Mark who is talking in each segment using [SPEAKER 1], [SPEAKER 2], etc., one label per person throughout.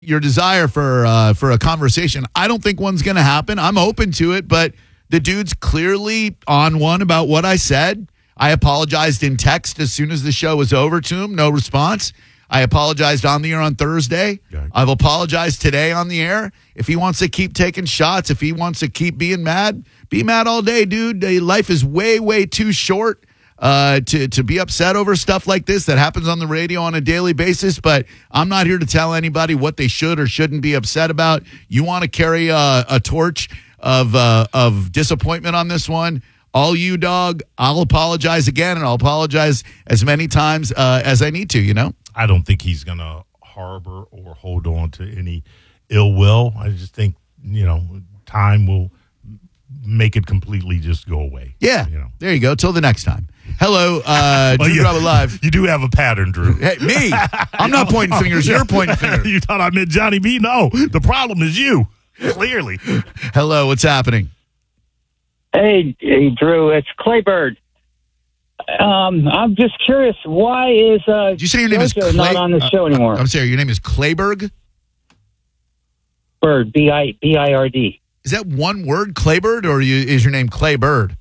[SPEAKER 1] your desire for a conversation. I don't think one's going to happen. I'm open to it, but the dude's clearly on one about what I said. I apologized in text as soon as the show was over to him. No response. I apologized on the air on Thursday. Yeah. I've apologized today on the air. If he wants to keep taking shots, if he wants to keep being mad, be mad all day, dude. Life is way, way too short to be upset over stuff like this that happens on the radio on a daily basis. But I'm not here to tell anybody what they should or shouldn't be upset about. You want to carry a torch of disappointment on this one? All you, dog. I'll apologize again, and I'll apologize as many times as I need to, you know?
[SPEAKER 2] I don't think he's going to harbor or hold on to any ill will. I just think, time will make it completely just go away.
[SPEAKER 1] Yeah. There you go. Till the next time. Hello, Drew Garabo Live.
[SPEAKER 2] You do have a pattern, Drew.
[SPEAKER 1] Hey, me? I'm not pointing fingers. You're pointing fingers.
[SPEAKER 2] You thought I meant Johnny B? No. The problem is you. Clearly.
[SPEAKER 1] Hello. What's happening?
[SPEAKER 3] Hey, Drew. It's Claybird. I'm just curious, why is
[SPEAKER 1] did you say your name is
[SPEAKER 3] not on the show anymore?
[SPEAKER 1] I'm sorry, your name is Clayberg?
[SPEAKER 3] Bird, B-I-R-D.
[SPEAKER 1] Is that one word, Claybird, or is your name Claybird?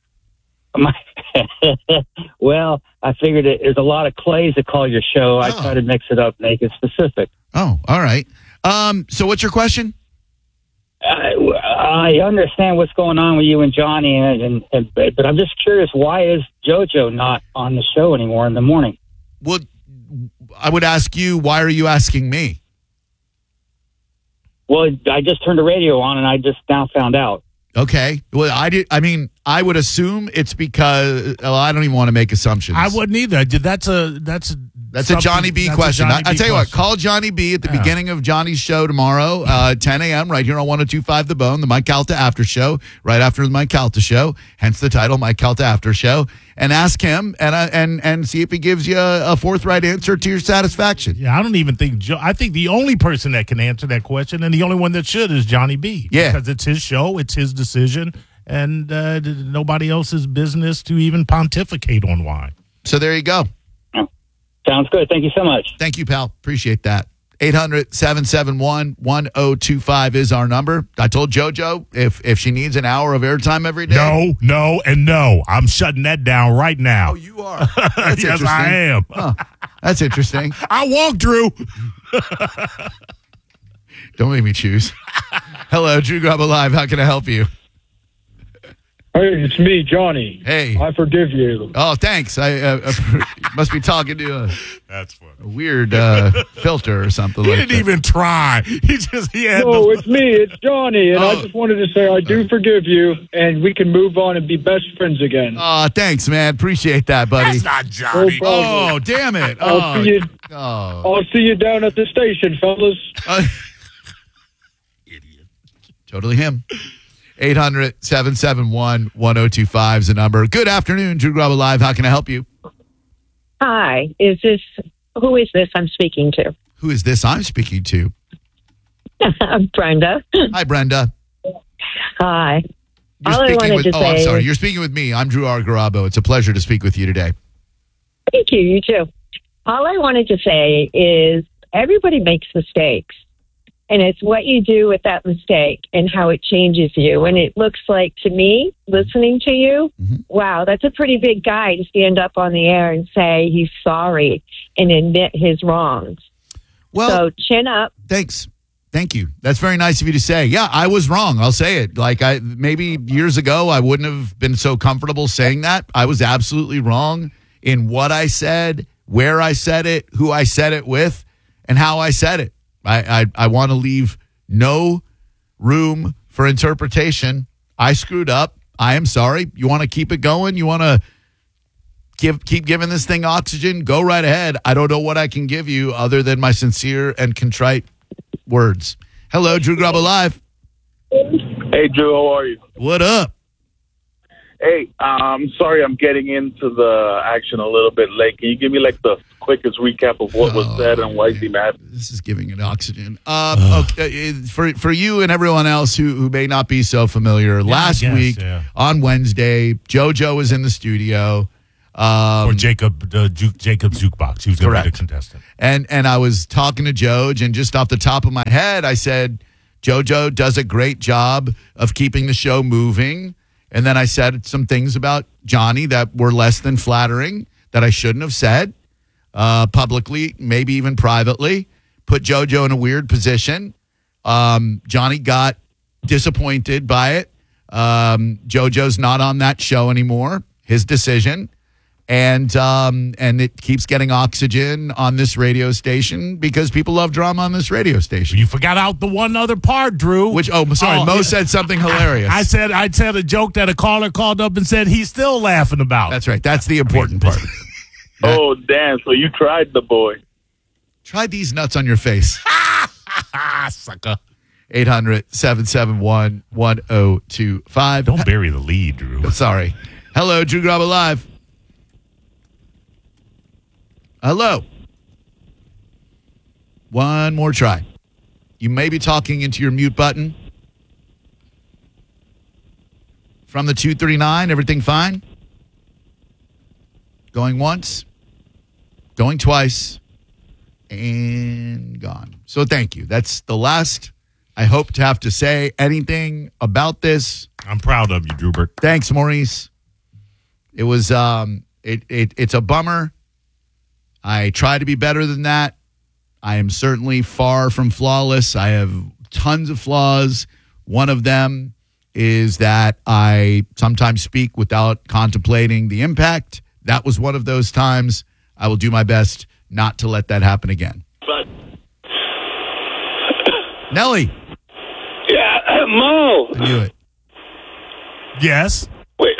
[SPEAKER 3] Well, I figured there's a lot of Clays that call your show. I try to mix it up, make it specific.
[SPEAKER 1] Oh, all right. So what's your question?
[SPEAKER 3] I understand what's going on with you and Johnny, but I'm just curious, why is JoJo not on the show anymore in the morning?
[SPEAKER 1] Well, I would ask you, why are you asking me?
[SPEAKER 3] Well, I just turned the radio on, and I just now found out.
[SPEAKER 1] Okay. Well, I would assume it's because I don't even want to make assumptions.
[SPEAKER 2] I wouldn't either. That's a
[SPEAKER 1] Johnny B question. I tell you what, call Johnny B at the beginning of Johnny's show tomorrow, 10 a.m. right here on 102.5 The Bone, the Mike Calta After Show, right after the Mike Calta Show, hence the title, Mike Calta After Show, and ask him and see if he gives you a forthright answer to your satisfaction.
[SPEAKER 2] Yeah, I don't even think I think the only person that can answer that question, and the only one that should, is Johnny B.
[SPEAKER 1] Yeah.
[SPEAKER 2] Because it's his show, it's his decision, and nobody else's business to even pontificate on why.
[SPEAKER 1] So there you go.
[SPEAKER 3] Sounds good. Thank you so much.
[SPEAKER 1] Thank you, pal. Appreciate that. 800-771-1025 is our number. I told JoJo if she needs an hour of airtime every day.
[SPEAKER 2] No. I'm shutting that down right now.
[SPEAKER 1] Oh, you are? That's
[SPEAKER 2] yes,
[SPEAKER 1] interesting.
[SPEAKER 2] I am.
[SPEAKER 1] Huh. That's interesting.
[SPEAKER 2] I walk, Drew.
[SPEAKER 1] Don't make me choose. Hello, Drew Garabo Live. How can I help you?
[SPEAKER 4] Hey, it's me, Johnny.
[SPEAKER 1] Hey.
[SPEAKER 4] I forgive you.
[SPEAKER 1] Oh, thanks. I must be talking to
[SPEAKER 2] That's funny.
[SPEAKER 1] a weird filter or something
[SPEAKER 2] He
[SPEAKER 1] like
[SPEAKER 2] didn't
[SPEAKER 1] that.
[SPEAKER 2] even try. He had
[SPEAKER 4] No, it's me. It's Johnny. And I
[SPEAKER 1] Oh.
[SPEAKER 4] just wanted to say I do forgive you, and we can move on and be best friends again.
[SPEAKER 1] Oh, thanks, man. Appreciate that, buddy.
[SPEAKER 2] That's not Johnny.
[SPEAKER 4] No problem.
[SPEAKER 1] Oh, damn it.
[SPEAKER 4] I'll see you down at the station, fellas.
[SPEAKER 1] Idiot. Totally him. 800-771-1025 is the number. Good afternoon, Drew Garabo Live. How can I help you?
[SPEAKER 5] Hi. Who is this I'm speaking to?
[SPEAKER 1] Who is this I'm speaking to?
[SPEAKER 5] Brenda.
[SPEAKER 1] Hi, Brenda.
[SPEAKER 5] Hi.
[SPEAKER 1] You're
[SPEAKER 5] All I
[SPEAKER 1] speaking
[SPEAKER 5] wanted
[SPEAKER 1] with,
[SPEAKER 5] to
[SPEAKER 1] oh, I'm
[SPEAKER 5] say
[SPEAKER 1] sorry.
[SPEAKER 5] is-
[SPEAKER 1] You're speaking with me. I'm Drew R. Garabo. It's a pleasure to speak with you today.
[SPEAKER 5] Thank you. You too. All I wanted to say is everybody makes mistakes. And it's what you do with that mistake and how it changes you. And it looks like, to me, listening to you, wow, that's a pretty big guy to stand up on the air and say he's sorry and admit his wrongs.
[SPEAKER 1] Well,
[SPEAKER 5] So chin up.
[SPEAKER 1] thanks. Thank you. That's very nice of you to say. Yeah, I was wrong. I'll say it. Maybe years ago, I wouldn't have been so comfortable saying that. I was absolutely wrong in what I said, where I said it, who I said it with, and how I said it. I want to leave no room for interpretation. I screwed up. I am sorry. You want to keep it going? You want to keep giving this thing oxygen? Go right ahead. I don't know what I can give you other than my sincere and contrite words. Hello, Drew Garabo Live.
[SPEAKER 6] Hey, Drew, how are you?
[SPEAKER 1] What up?
[SPEAKER 6] Hey, I'm sorry I'm getting into the action a little bit late. Can you give me the quickest recap of what was said and why he mad?
[SPEAKER 1] This is giving it oxygen. Okay, for you and everyone else who may not be so familiar, last week on Wednesday, JoJo was in the studio.
[SPEAKER 2] Or Jacob's Jukebox. He was going to be the contestant.
[SPEAKER 1] And I was talking to Joj, and just off the top of my head, I said, JoJo does a great job of keeping the show moving. And then I said some things about Johnny that were less than flattering that I shouldn't have said publicly, maybe even privately. Put JoJo in a weird position. Johnny got disappointed by it. JoJo's not on that show anymore. His decision. And it keeps getting oxygen on this radio station because people love drama on this radio station.
[SPEAKER 2] You forgot out the one other part, Drew.
[SPEAKER 1] Mo said something hilarious.
[SPEAKER 2] I said a joke that a caller called up and said he's still laughing about.
[SPEAKER 1] That's right. That's the important part.
[SPEAKER 6] Oh, damn. So you tried the boy.
[SPEAKER 1] Try these nuts on your face.
[SPEAKER 2] Sucker.
[SPEAKER 1] 800-771-1025.
[SPEAKER 2] Don't bury the lead, Drew.
[SPEAKER 1] Sorry. Hello, Drew Garabo Live. Hello. One more try. You may be talking into your mute button. From the 239, everything fine? Going once, going twice, and gone. So thank you. That's the last I hope to have to say anything about this.
[SPEAKER 2] I'm proud of you, Drewbert.
[SPEAKER 1] Thanks, Maurice. It was it's a bummer. I try to be better than that. I am certainly far from flawless. I have tons of flaws. One of them is that I sometimes speak without contemplating the impact. That was one of those times. I will do my best not to let that happen again.
[SPEAKER 7] But
[SPEAKER 1] Nelly.
[SPEAKER 7] Yeah, Mo.
[SPEAKER 1] I knew it.
[SPEAKER 2] Yes.
[SPEAKER 7] Wait.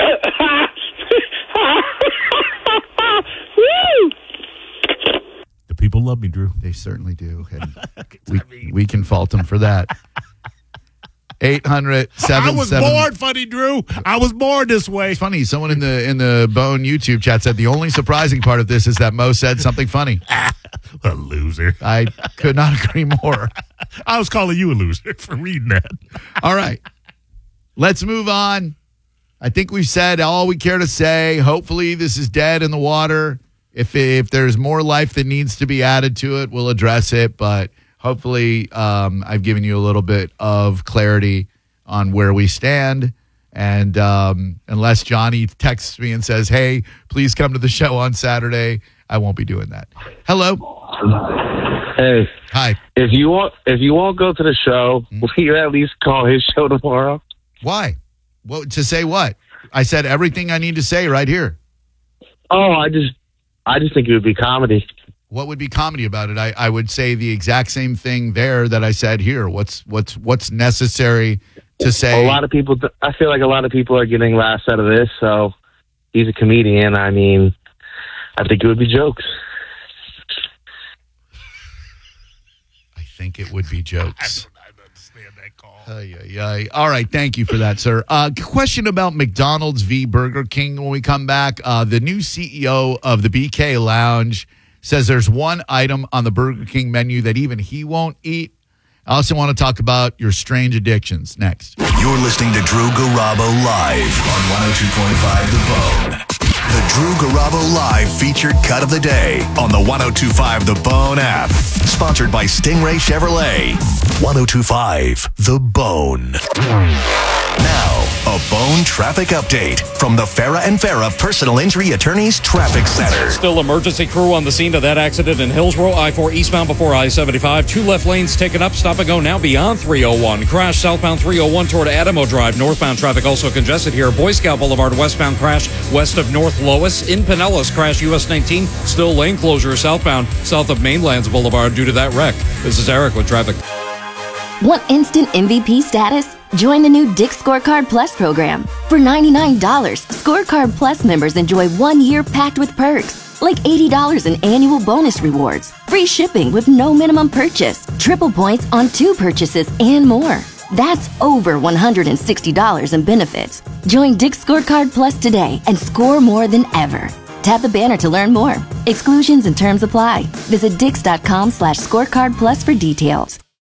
[SPEAKER 7] Woo!
[SPEAKER 2] The people love me, Drew.
[SPEAKER 1] They certainly do. And we can fault them for that. 800-771.
[SPEAKER 2] I was born funny, Drew. I was born this way.
[SPEAKER 1] It's funny. Someone in the Bone YouTube chat said the only surprising part of this is that Mo said something funny.
[SPEAKER 2] What a loser.
[SPEAKER 1] I could not agree more.
[SPEAKER 2] I was calling you a loser for reading that.
[SPEAKER 1] All right. Let's move on. I think we've said all we care to say. Hopefully this is dead in the water. If there's more life that needs to be added to it, we'll address it. But hopefully I've given you a little bit of clarity on where we stand. And unless Johnny texts me and says, hey, please come to the show on Saturday, I won't be doing that. Hello.
[SPEAKER 8] Hey.
[SPEAKER 1] Hi.
[SPEAKER 8] If you won't go to the show, will you at least call his show tomorrow?
[SPEAKER 1] Why? What to say what? I said everything I need to say right here.
[SPEAKER 8] Oh, I just think it would be comedy.
[SPEAKER 1] What would be comedy about it? I would say the exact same thing there that I said here. What's necessary to say?
[SPEAKER 8] Well, I feel like a lot of people are getting laughs out of this. So he's a comedian. I mean, I think it would be jokes.
[SPEAKER 1] I think it would be jokes.
[SPEAKER 2] I don't understand that call.
[SPEAKER 1] All right. Thank you for that, sir. Question about McDonald's v. Burger King when we come back. The new CEO of the BK Lounge says there's one item on the Burger King menu that even he won't eat. I also want to talk about your strange addictions next.
[SPEAKER 9] You're listening to Drew Garabo Live on 102.5 The Bone. The Drew Garabo Live featured cut of the day on the 102.5 The Bone app. Sponsored by Stingray Chevrolet. 102.5 The Bone. Now, a Bone traffic update from the Farah and Farah Personal Injury Attorneys Traffic Center.
[SPEAKER 10] Still emergency crew on the scene of that accident in Hillsborough, I-4 eastbound before I-75. 2 left lanes taken up. Stop and go now beyond 301. Crash southbound 301 toward Adamo Drive. Northbound traffic also congested here. Boy Scout Boulevard westbound crash west of North Lois. In Pinellas, crash US 19. Still lane closure southbound south of Mainlands Boulevard due to that wreck. This is Eric with traffic.
[SPEAKER 11] Want instant MVP status? Join the new Dick's Scorecard Plus program. For $99, Scorecard Plus members enjoy 1 year packed with perks, like $80 in annual bonus rewards, free shipping with no minimum purchase, triple points on 2 purchases, and more. That's over $160 in benefits. Join Dick's Scorecard Plus today and score more than ever. Tap the banner to learn more. Exclusions and terms apply. Visit Dix.com/scorecard plus for details.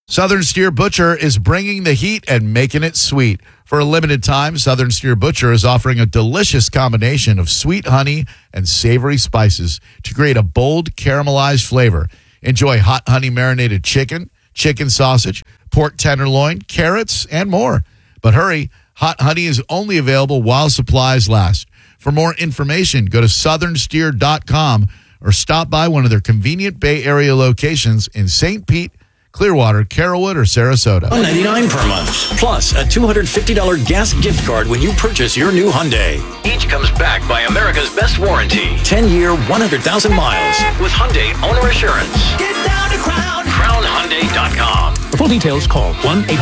[SPEAKER 1] Southern Steer Butcher is bringing the heat and making it sweet. For a limited time, Southern Steer Butcher is offering a delicious combination of sweet honey and savory spices to create a bold caramelized flavor. Enjoy hot honey marinated chicken, chicken sausage, pork tenderloin, carrots, and more. But hurry, hot honey is only available while supplies last. For more information, go to southernsteer.com or stop by one of their convenient Bay Area locations in St. Pete, Clearwater, Carrollwood, or Sarasota.
[SPEAKER 12] $199 per month, plus a $250 gas gift card when you purchase your new Hyundai. Each comes backed by America's best warranty. 10-year, 100,000 miles with Hyundai Owner Assurance. Get down to CrownHyundai.com.
[SPEAKER 13] For full details, call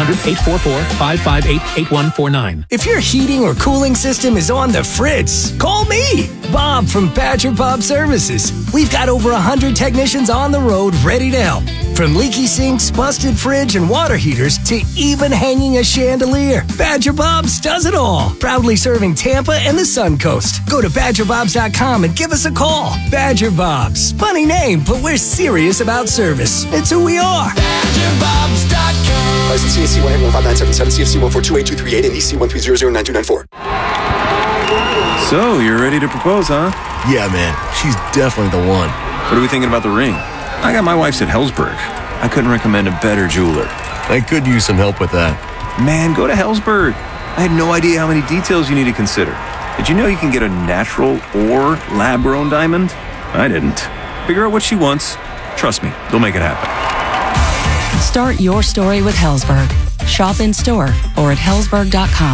[SPEAKER 13] 1-800-844-558-8149.
[SPEAKER 14] If your heating or cooling system is on the fritz, call me, Bob from Badger Bob Services. We've got over 100 technicians on the road ready to help. From leaky sinks, busted fridge, and water heaters to even hanging a chandelier, Badger Bob's does it all. Proudly serving Tampa and the Sun Coast. Go to BadgerBobs.com and give us a call. Badger Bob's. Funny name, but we're serious about service. It's who we are.
[SPEAKER 15] BadgerBobs.com. License CAC 1-815-977, CFC 1428238, and EC 1300924.
[SPEAKER 16] So, you're ready to propose, huh?
[SPEAKER 15] Yeah, man. She's definitely the one.
[SPEAKER 16] What are we thinking about the ring? I got my wife's at Helzberg. I couldn't recommend a better jeweler.
[SPEAKER 15] I could use some help with that.
[SPEAKER 16] Man, go to Helzberg. I had no idea how many details you need to consider. Did you know you can get a natural or lab-grown diamond? I didn't. Figure out what she wants. Trust me, they'll make it happen.
[SPEAKER 17] Start your story with Helzberg. Shop in store or at Helzberg.com.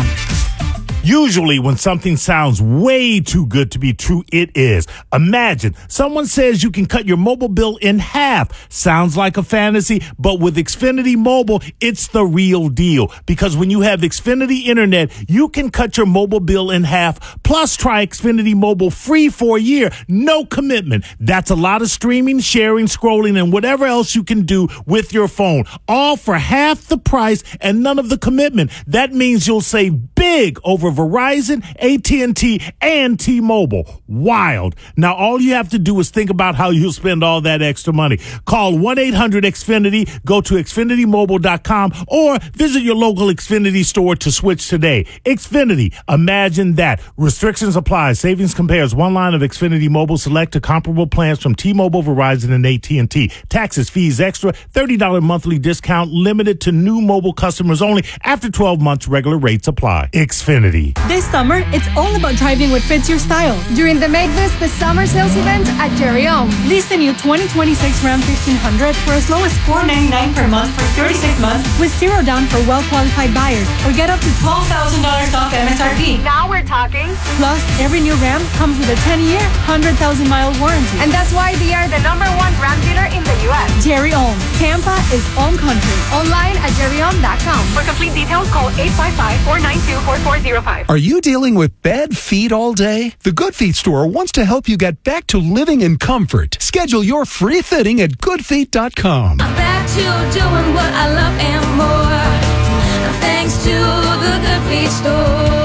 [SPEAKER 2] Usually when something sounds way too good to be true, it is. Imagine someone says you can cut your mobile bill in half. Sounds like a fantasy, but with Xfinity Mobile, it's the real deal. Because when you have Xfinity Internet, you can cut your mobile bill in half. Plus, try Xfinity Mobile free for a year. No commitment. That's a lot of streaming, sharing, scrolling, and whatever else you can do with your phone. All for half the price and none of the commitment. That means you'll save big over Verizon, AT&T, and T-Mobile. Wild. Now, all you have to do is think about how you'll spend all that extra money. Call 1-800-XFINITY, go to XfinityMobile.com, or visit your local Xfinity store to switch today. Xfinity. Imagine that. Restrictions apply. Savings compares one line of Xfinity Mobile select to comparable plans from T-Mobile, Verizon, and AT&T. Taxes, fees, extra, $30 monthly discount, limited to new mobile customers only. After 12 months, regular rates apply. Xfinity.
[SPEAKER 18] This summer, it's all about driving what fits your style. During the Make This the Summer Sales event at Jerry Ohm. Lease the new 2026 Ram 1500 for as low as $499 per month for 36 months with zero down for well-qualified buyers, or get up to $12,000 off MSRP. Now we're talking. Plus, every new Ram comes with a 10-year, 100,000-mile warranty. And that's why they are the #1 Ram dealer in the U.S. Jerry Ohm. Tampa is Ohm country. Online at jerryohm.com. For complete details, call 855-492-4405.
[SPEAKER 19] Are you dealing with bad feet all day? The Good Feet store wants to help you get back to living in comfort. Schedule your free fitting at goodfeet.com.
[SPEAKER 20] I'm back to doing what I love and more, thanks to the Good Feet store.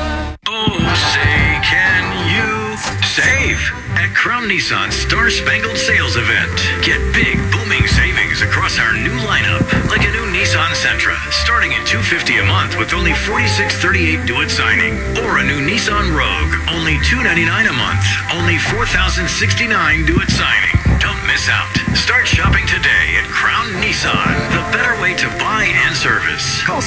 [SPEAKER 12] Oh, say, can you save at Crown Nissan's Star Spangled Sales Event? Get big, booming savings across our new lineup, like a new Nissan Sentra, starting at $250 a month with only $46.38 due at signing, or a new Nissan Rogue, only $299 a month, only $4,069 due at signing. Don't miss out. Start shopping today at Crown Nissan, the better way to buy and service.
[SPEAKER 9] Call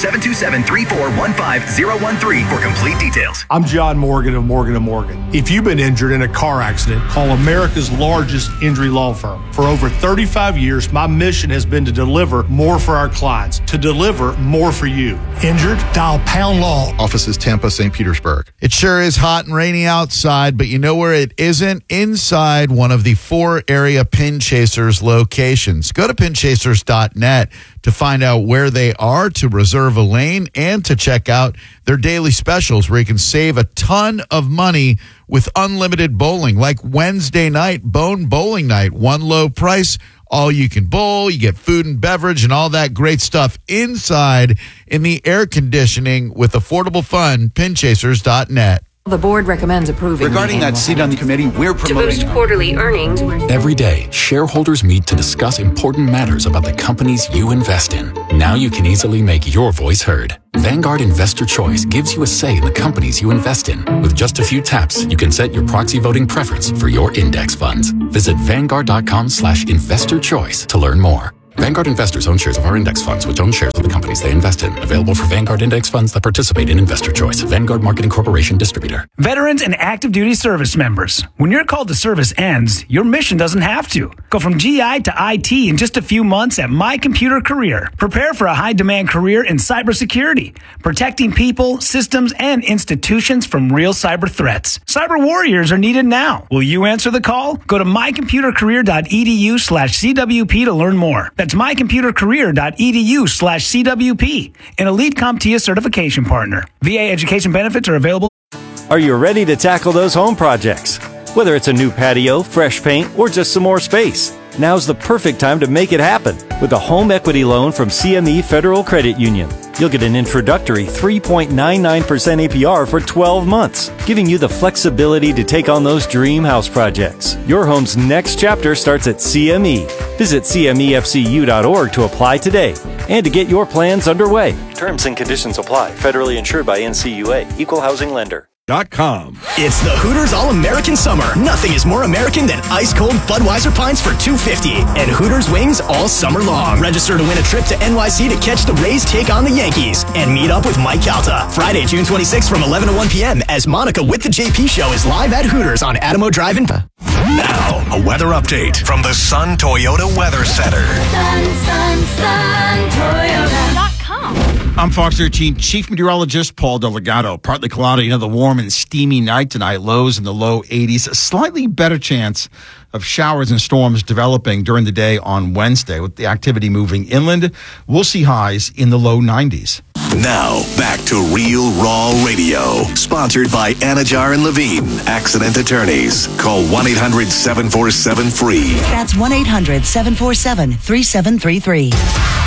[SPEAKER 9] 727-3415-013 for complete details.
[SPEAKER 21] I'm John Morgan of Morgan & Morgan. If you've been injured in a car accident, call America's largest injury law firm. For over 35 years, my mission has been to deliver more for our clients, to deliver more for you. Injured? Dial Pound Law.
[SPEAKER 1] Offices Tampa, St. Petersburg. It sure is hot and rainy outside, but you know where it isn't? Inside one of the 4 area Pin Chasers locations. Go to pinchasers.net to find out where they are, to reserve a lane, and to check out their daily specials where you can save a ton of money with unlimited bowling, like Wednesday night, Bone Bowling Night. One low price, all you can bowl. You get food and beverage and all that great stuff inside in the air conditioning with affordable fun. Pinchasers.net.
[SPEAKER 3] The board recommends approving.
[SPEAKER 22] Regarding that seat on the committee, we're promoting...
[SPEAKER 3] To boost quarterly earnings.
[SPEAKER 13] Every day, shareholders meet to discuss important matters about the companies you invest in. Now you can easily make your voice heard. Vanguard Investor Choice gives you a say in the companies you invest in. With just a few taps, you can set your proxy voting preference for your index funds. Visit Vanguard.com/investorchoice to learn more. Vanguard investors own shares of our index funds, which own shares of the companies they invest in. Available for Vanguard index funds that participate in Investor Choice. Vanguard Marketing Corporation distributor.
[SPEAKER 23] Veterans and active duty service members. When your call to service ends, your mission doesn't have to. Go from GI to IT in just a few months at My Computer Career. Prepare for a high-demand career in cybersecurity, protecting people, systems, and institutions from real cyber threats. Cyber warriors are needed now. Will you answer the call? Go to mycomputercareer.edu/CWP to learn more. That's mycomputercareer.edu/CWP, an Elite CompTIA certification partner. VA education benefits are available.
[SPEAKER 24] Are you ready to tackle those home projects? Whether it's a new patio, fresh paint, or just some more space, now's the perfect time to make it happen with a home equity loan from CME Federal Credit Union. You'll get an introductory 3.99% APR for 12 months, giving you the flexibility to take on those dream house projects. Your home's next chapter starts at CME. Visit CMEFCU.org to apply today and to get your plans underway. Terms and conditions apply. Federally insured by NCUA. Equal housing lender.
[SPEAKER 25] It's the Hooters All-American Summer. Nothing is more American than ice-cold Budweiser pints for $2.50 and Hooters wings all summer long. Register to win a trip to NYC to catch the Rays take on the Yankees and meet up with Mike Calta. Friday, June 26th from 11 to 1 p.m. as Monica with the JP Show is live at Hooters on Adamo Drive in...
[SPEAKER 9] Now, a weather update from the Sun Toyota Weather Center.
[SPEAKER 20] Sun Toyota.com.
[SPEAKER 26] I'm Fox 13 Chief Meteorologist Paul Delgado. Partly cloudy, another warm and steamy night tonight. Lows in the low 80s. A slightly better chance of showers and storms developing during the day on Wednesday. With the activity moving inland, we'll see highs in the low 90s.
[SPEAKER 9] Now, back to Real Raw Radio. Sponsored by Anajar and Levine, accident attorneys. Call 1-800-747-FREE.
[SPEAKER 27] That's 1-800-747-3733.